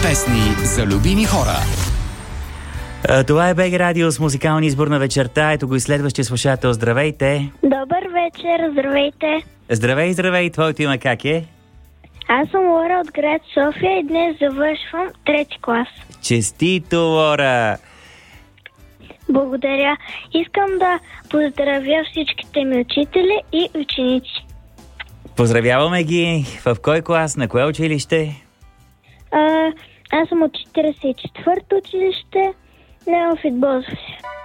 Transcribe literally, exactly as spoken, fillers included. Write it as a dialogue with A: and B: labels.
A: Песни за любими хора.
B: Това е БГ Радио с музикалния избор на вечерта. Ето го и следващия слушател. Здравейте!
C: Добър вечер, здравейте!
B: Здравей, здравей! Твоето име как е?
C: Аз съм Лора от град София и днес завършвам трети клас.
B: Честито, Лора!
C: Благодаря. Искам да поздравя всичките ми учители и ученици.
B: Поздравяваме ги! В кой клас? На кое училище?
C: А, аз съм от четиридесет и четвърто училище, Неофит Бозов.